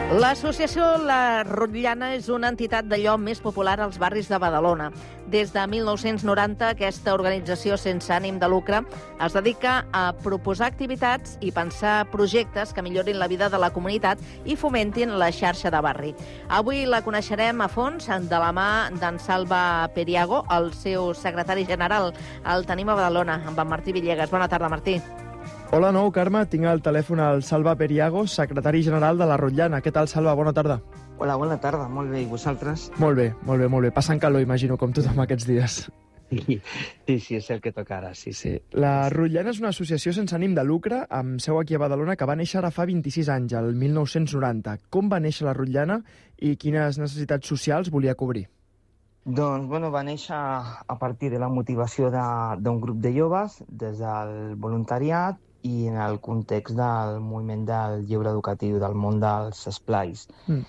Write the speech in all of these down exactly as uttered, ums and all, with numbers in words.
L'associació La Rotllana és una entitat d'allò més popular als barris de Badalona. Des de mil nou-cents noranta, aquesta organització sense ànim de lucre es dedica a proposar activitats i pensar projectes que millorin la vida de la comunitat i fomentin la xarxa de barri. Avui la coneixerem a fons de la mà d'en Salva Periago, el seu secretari general. El tenim a Badalona, amb en Martí Villegas. Bona tarda, Martí. Hola, nou, Carme. Tinc al telèfon el Salva Periago, secretari general de La Rotllana. Què tal, Salva? Bona tarda. Hola, bona tarda. Molt bé. I vosaltres? Molt bé, molt bé, molt bé. Passant calor, imagino, com tothom aquests dies. Sí, sí, és el que toca ara, sí, sí. La Rotllana és una associació sense ànim de lucre, amb seu aquí a Badalona, que va néixer ara fa vint-i-sis anys, el mil nou-cents noranta. Com va néixer La Rotllana i quines necessitats socials volia cobrir? Doncs, bueno, va néixer a partir de la motivació d'un grup de joves, des del voluntariat, i en el context del moviment del lleure educatiu, del món dels esplais. Mm.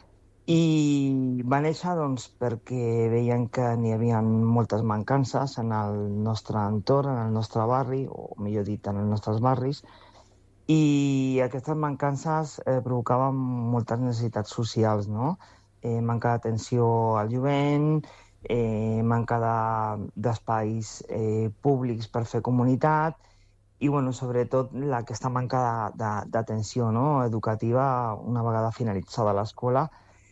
I va néixer doncs, perquè veien que n'hi havia moltes mancances en el nostre entorn, en el nostre barri, o millor dit, en els nostres barris, i aquestes mancances eh, provocaven moltes necessitats socials, no? Eh, manca d'atenció al jovent, eh, manca d'espais eh, públics per fer comunitat, i, bueno, sobretot, la, aquesta manca d'atenció, no?, educativa una vegada finalitzada l'escola.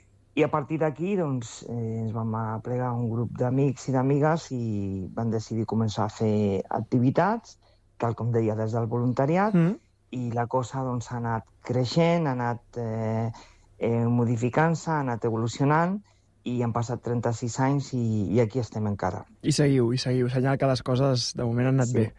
I a partir d'aquí, doncs, eh, ens vam aplegar un grup d'amics i d'amigues i van decidir començar a fer activitats, tal com deia, des del voluntariat, mm. i la cosa, doncs, ha anat creixent, ha anat eh, eh, modificant-se, ha anat evolucionant, i han passat trenta-sis anys i, i aquí estem encara. I seguiu, i seguiu. Senyal que les coses, de moment, han anat sí. bé.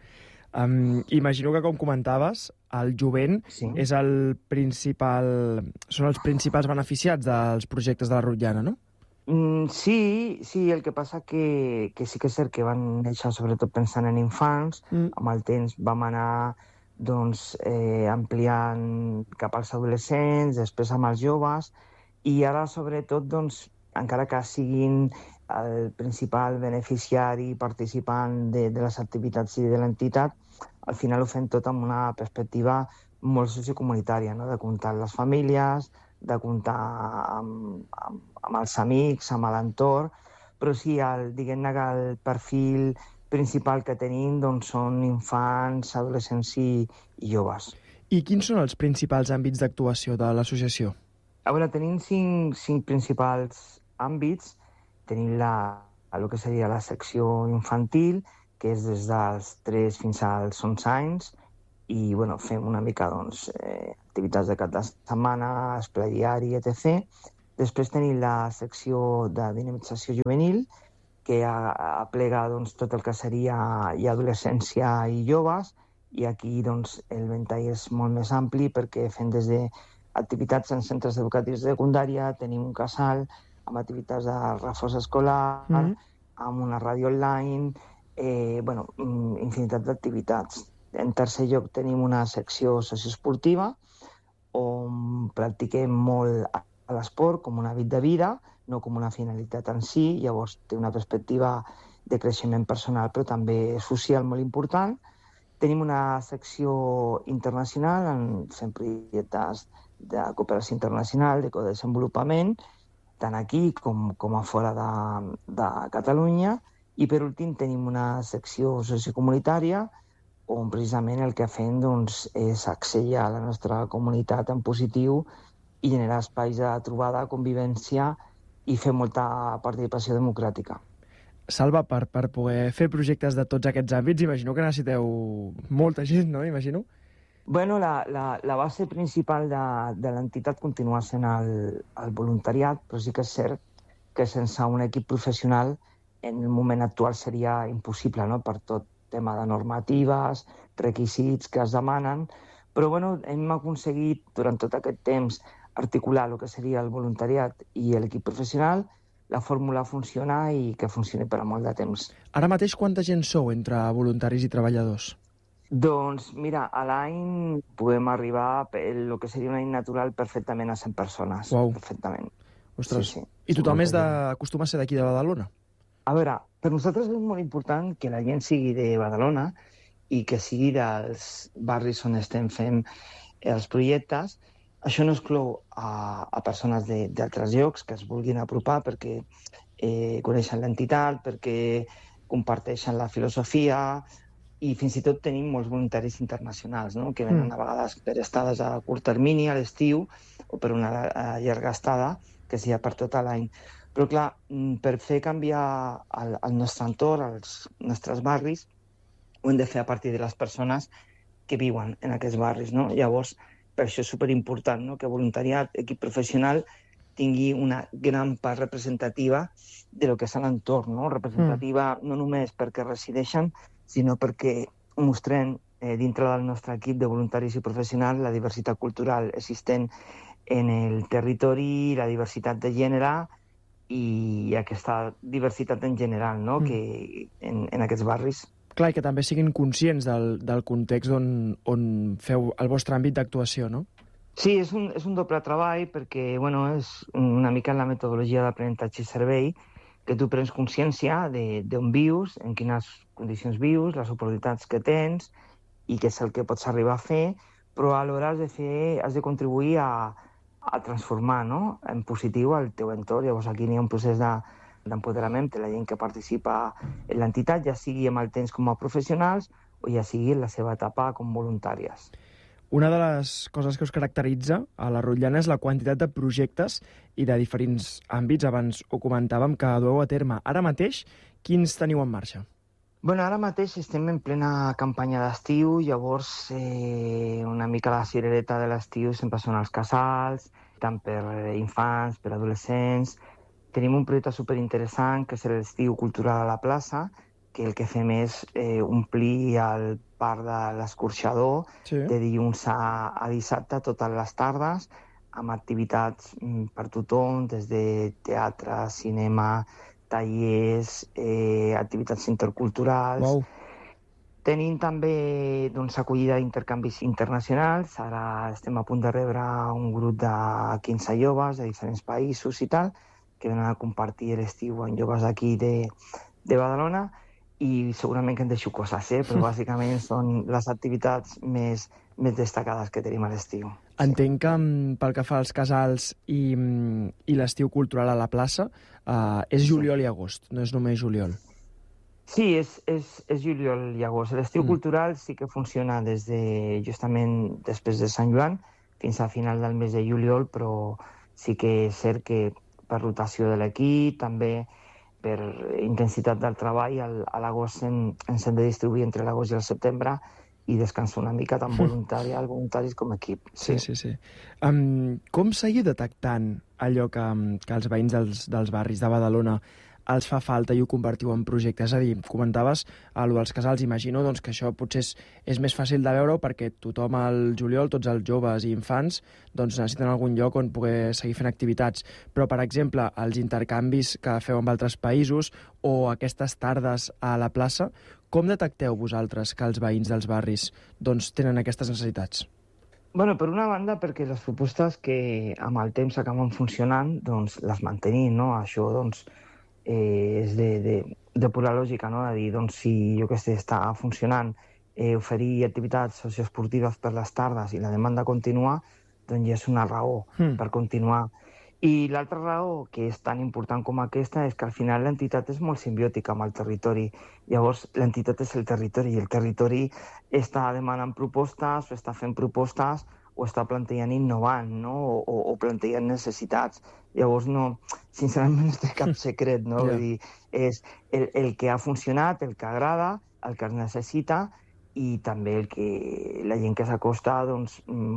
Um, imagino que, com comentaves, el jovent sí. és el principal, són els principals beneficiats dels projectes de La Rotllana, no? Mm, sí, sí, el que passa que, que sí que és cert que van néixer sobretot pensant en infants, mm. amb el temps vam anar doncs, eh, ampliant cap als adolescents, després amb els joves, i ara sobretot, doncs, encara que siguin el principal beneficiari participant de, de les activitats i de l'entitat, al final ho fem tot amb una perspectiva molt sociocomunitària, no? De comptar amb les famílies, de comptar amb, amb, amb els amics, amb l'entorn, però sí, el, diguem-ne que el perfil principal que tenim doncs, són infants, adolescents i, i joves. I quins són els principals àmbits d'actuació de l'associació? A veure, tenim cinc, cinc principals àmbits. Tenim la, el que seria la secció infantil, que és des dels tres fins als onze anys, i bueno, fem una mica doncs, eh, activitats de cap de setmana, esplai diari, etcètera. Després tenim la secció de dinamització juvenil, que aplega doncs, tot el que seria i adolescència i joves, i aquí doncs, el ventall és molt més ampli perquè fem des d'activitats en centres educatius de secundària, tenim un casal, amb activitats de reforç escolar, mm-hmm. amb una ràdio online, eh, bueno, infinitat d'activitats. En tercer lloc tenim una secció socioesportiva, on practiquem molt l'esport com un hàbit de vida, no com una finalitat en si, llavors té una perspectiva de creixement personal, però també social molt important. Tenim una secció internacional, en fem projectes de cooperació internacional, de codesenvolupament, tant aquí com, com a fora de, de Catalunya. I per últim tenim una secció sociocomunitària on precisament el que fem doncs, és accellar la nostra comunitat en positiu i generar espais de trobada, convivència i fer molta participació democràtica. Salva, per, per poder fer projectes de tots aquests àmbits, imagino que necessiteu molta gent, no? Imagino. Bueno, la, la, la base principal de, de l'entitat continua sent el, el voluntariat, però sí que és cert que sense un equip professional en el moment actual seria impossible, no?, per tot tema de normatives, requisits que es demanen, però bueno, hem aconseguit durant tot aquest temps articular el que seria el voluntariat i l'equip professional. La fórmula funciona i que funcioni per a molt de temps. Ara mateix quanta gent sou entre voluntaris i treballadors? Doncs, mira, a l'any podem arribar, el que seria un any natural, perfectament a cent persones. Uau. Perfectament. Ostres, sí, sí. I tothom és de... acostuma a ser d'aquí de Badalona? A veure, per nosaltres és molt important que la gent sigui de Badalona i que sigui dels barris on estem fent els projectes, Això no exclou a, a persones d'altres llocs que es vulguin apropar perquè eh, coneixen l'entitat, perquè comparteixen la filosofia i fins i tot tenim molts voluntaris internacionals, no? Que venen Mm. a vegades per estades a curt termini, a l'estiu, o per una llarga estada, que sigui per tot l'any. Però clar, per fer canviar el, el nostre entorn, els nostres barris, ho hem de fer a partir de les persones que viuen en aquests barris, no? Llavors, per això és superimportant, no? Que voluntariat, equip professional, tingui una gran part representativa de lo que és l'entorn, no? Representativa mm. no només perquè resideixen, sinó perquè mostrem eh, dintre del nostre equip de voluntaris i professionals la diversitat cultural existent en el territori, la diversitat de gènere i aquesta diversitat en general, no? Mm. Que en, en aquests barris. Clar, i que també siguin conscients del, del context on, on feu el vostre àmbit d'actuació, no? Sí, és un, és un doble treball perquè bueno, és una mica en la metodologia d'aprenentatge i servei que tu prens consciència d'on vius, en quines condicions vius, les oportunitats que tens i què és el que pots arribar a fer, però alhora has de, fer, has de contribuir a, a transformar, no? En positiu el teu entorn. Llavors aquí n'hi ha un procés de d'empoderament de la gent que participa en l'entitat, ja sigui amb el temps com a professionals o ja sigui en la seva etapa com voluntàries. Una de les coses que us caracteritza a la Rotllana és la quantitat de projectes i de diferents àmbits. Abans ho comentàvem que dueu a terme. Ara mateix, quins teniu en marxa? Bueno, ara mateix estem en plena campanya d'estiu, llavors eh, una mica la cirereta de l'estiu sempre són els casals, tant per infants, per adolescents. Tenim un projecte superinteressant que és l'estiu cultural a la plaça, que el que fem és eh, omplir el parc de l'Escorxador sí. de dilluns a, a dissabte totes les tardes, amb activitats per tothom, des de teatre, cinema, tallers, eh, activitats interculturals. Wow. Tenim també doncs, acollida d'intercanvis internacionals. Ara estem a punt de rebre un grup de quinze joves de diferents països i tal, que venen a compartir l'estiu amb joves d'aquí de, de Badalona, i segurament que en deixo coses, eh? Però bàsicament són les activitats més, més destacades que tenim a l'estiu. Entenc que pel que fa als casals i, i l'estiu cultural a la plaça, uh, és juliol i agost, no és només juliol. Sí, és, és, és juliol i agost. L'estiu mm. cultural sí que funciona des de, justament després de Sant Joan fins a final del mes de juliol, però sí que és cert que per rotació de l'equip, també per intensitat del treball, a l'agost ens hem de distribuir entre l'agost i el setembre i descansar una mica tant voluntari, als voluntaris com equip. Sí, sí, sí. sí. Um, com seguiu detectant allò que, que els veïns dels, dels barris de Badalona els fa falta i ho convertiu en projecte? És a dir, comentaves allò dels casals, imagino doncs, que això potser és, és més fàcil de veure perquè tothom al juliol, tots els joves i infants, doncs necessiten algun lloc on poder seguir fent activitats. Però, per exemple, els intercanvis que feu amb altres països o aquestes tardes a la plaça, com detecteu vosaltres que els veïns dels barris doncs, tenen aquestes necessitats? Bueno, per una banda, perquè les propostes que amb el temps acaben funcionant, doncs les mantenim, no? Això, doncs, Eh, és de, de, de pura lògica, no? De dir, doncs, si jo que sé, està funcionant eh, oferir activitats socioesportives per les tardes i la demanda continua, doncs ja és una raó mm. per continuar. I l'altra raó, que és tan important com aquesta, és que al final l'entitat és molt simbiòtica amb el territori. Llavors, l'entitat és el territori i el territori està demanant propostes o està fent propostes o està plantejant innovant, no? o, o plantejant necessitats. Llavors, no, sincerament no té cap secret, no? Yeah. Vull dir, és el, el que ha funcionat, el que agrada, el que es necessita i també el que la gent que s'acosta doncs,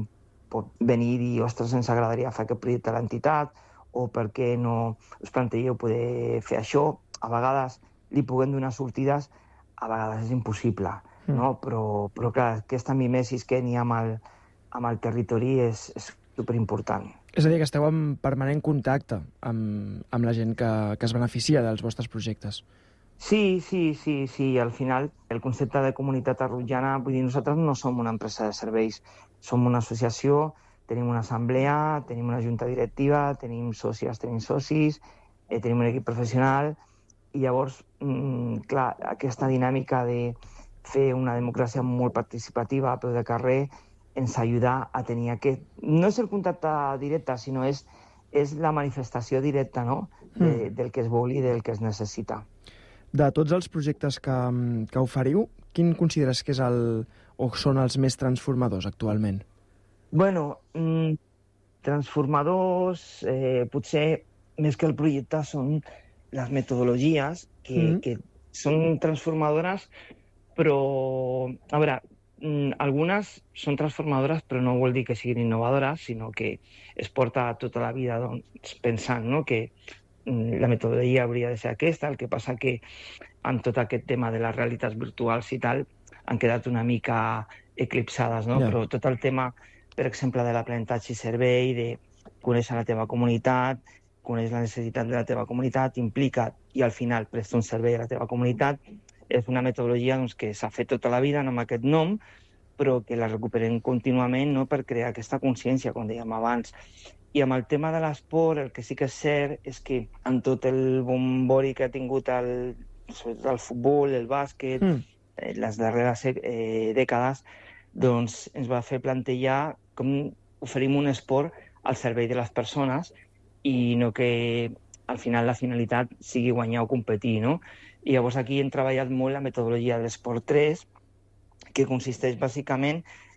pot venir i dir, ostres, ens agradaria fer aquest projecte a l'entitat o per què no us plantejeu poder fer això. A vegades li puguem donar sortides, a vegades és impossible, mm. no? Però, però clar, aquesta mimesis que n'hi ha amb el, amb el territori és, és superimportant. És a dir, que esteu en permanent contacte amb, amb la gent que, que es beneficia dels vostres projectes. Sí, sí, sí, sí. Al final, el concepte de comunitat arrotllana, vull dir, nosaltres no som una empresa de serveis, som una associació, tenim una assemblea, tenim una junta directiva, tenim sòcies, tenim socis, eh, tenim un equip professional, i llavors, mm, clar, aquesta dinàmica de fer una democràcia molt participativa a peu de carrer ens ajuda a tenir aquest... No és el contacte directe, sinó és, és la manifestació directa, no? De, mm. del que es vol i del que es necessita. De tots els projectes que, que oferiu, quin consideres que és el, o són els més transformadors actualment? Bueno, mmm, transformadors, eh, potser més que el projecte són les metodologies que, mm. que són transformadores, però, a veure, mmm, algunes són transformadores, però no vol dir que siguin innovadores, sinó que es porta tota la vida doncs, pensant, no?, que mmm, la metodologia hauria de ser aquesta, el que passa que amb tot aquest tema de les realitats virtuals i tal, han quedat una mica eclipsades, no? Yeah. Però tot el tema, per exemple, de l'aprenentatge i servei, de conèixer la teva comunitat, conèixer la necessitat de la teva comunitat, implica i al final presta un servei a la teva comunitat, és una metodologia doncs, que s'ha fet tota la vida amb aquest nom, però que la recuperem contínuament, no?, per crear aquesta consciència, com dèiem abans. I amb el tema de l'esport, el que sí que és cert és que amb tot el bombori que ha tingut el, sobretot el futbol, el bàsquet, mm. les darreres eh, dècades, doncs ens va fer plantejar com oferim un esport al servei de les persones i no que al final la finalitat sigui guanyar o competir, no? I llavors aquí hem treballat molt la metodologia de l'esport tres, que consisteix bàsicament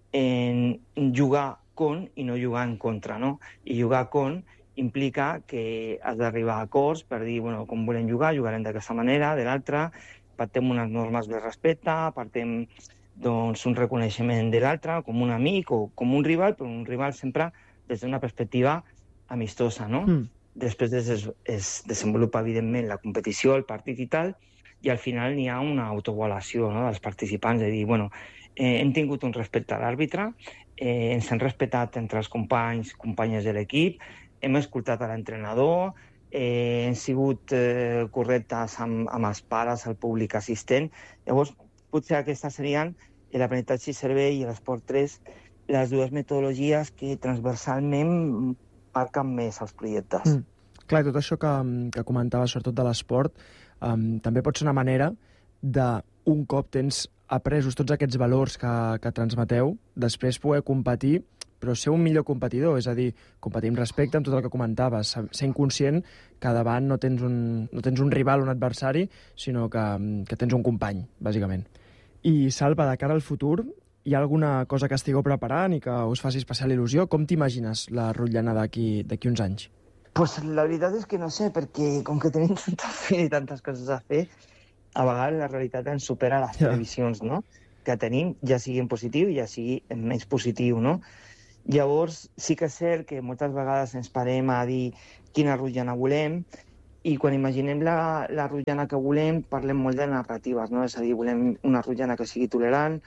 en jugar con i no jugar en contra, no? I jugar con implica que has d'arribar a acords per dir, bueno, com volem jugar, jugarem d'aquesta manera, de l'altra, partem unes normes de respecte, partem doncs, un reconeixement de l'altre, com un amic o com un rival, però un rival sempre des d'una perspectiva amistosa, no? Mm. Després es, es desenvolupa, evidentment, la competició, el partit i tal, i al final n'hi ha una autoavaluació, no?, dels participants, de dir, bueno, eh, hem tingut un respecte a l'àrbitre, eh, ens hem respectat entre els companys, companyes de l'equip, hem escoltat a l'entrenador, eh, hem sigut eh, correctes amb, amb els pares, el públic assistent. Llavors, potser aquestes serien l'aprenentatge i servei i l'esport tres, les dues metodologies que transversalment marquen més els projectes. Mm. Clar, tot això que, que comentaves, sobretot de l'esport, um, també pot ser una manera de, un cop tens apresos tots aquests valors que, que transmeteu, després poder competir, però ser un millor competidor, és a dir, competir amb respecte amb tot el que comentaves, ser inconscient que davant no tens un, no tens un rival, un adversari, sinó que, que tens un company, bàsicament. I, Salva, de cara al futur, hi ha alguna cosa que estigueu preparant i que us faci especial il·lusió? Com t'imagines la Rotllana d'aquí d'aquí uns anys? Pues la veritat és que no sé, perquè com que tenim tanta feina i tantes coses a fer, a vegades la realitat ens supera les yeah. previsions, no?, que tenim, ja sigui en positiu, ja sigui en menys positiu, no? Llavors, sí que és cert que moltes vegades ens parem a dir quina Rotllana volem, i quan imaginem la, la Rotllana que volem, parlem molt de narratives, no? És a dir, volem una Rotllana que sigui tolerant,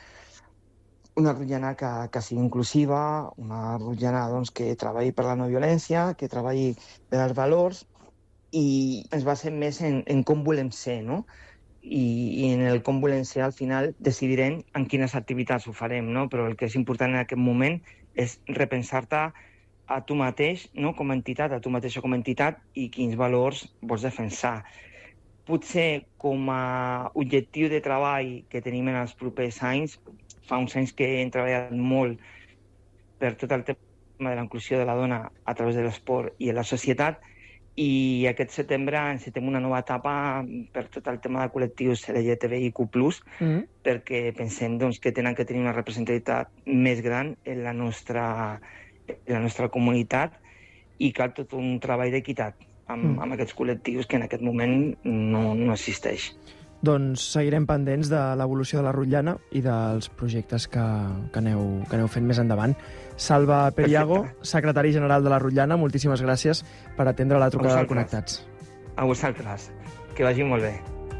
una Rotllana que, que sigui inclusiva, una Rotllana doncs, que treballi per la no violència, que treballi per els valors, i ens basem més en, en com volem ser, no? I, i en el com volem ser, al final, decidirem en quines activitats ho farem, no? Però el que és important en aquest moment és repensar-te a tu mateix, no?, com a entitat, a tu mateixa com a entitat, i quins valors vols defensar. Potser com a objectiu de treball que tenim en els propers anys, fa uns anys que hem treballat molt per tot el tema de la inclusió de la dona a través de l'esport i en la societat, i aquest setembre encetem una nova etapa per tot el tema de col·lectius L G T B I Q plus, mm. perquè pensem doncs, que tenen que tenir una representativitat més gran en la nostra, en la nostra comunitat, i cal tot un treball d'equitat amb, mm. amb aquests col·lectius que en aquest moment no, no existeix. Doncs seguirem pendents de l'evolució de la Rotllana i dels projectes que, que, aneu, que aneu fent més endavant. Salva Periago, secretari general de la Rotllana, moltíssimes gràcies per atendre la trucada del Connectats. A vosaltres. Que vagi molt bé.